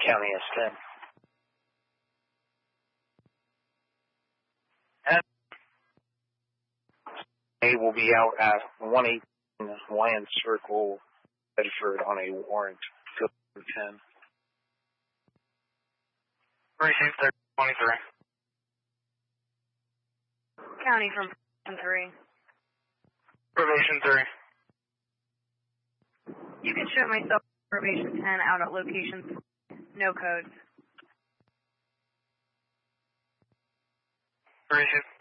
County S10. A will be out at 118 Lion Circle, Bedford, on a warrant. Field 10. Received 23. County from 3. Probation 3. You can show myself probation 10 out at location 3. No codes. Received.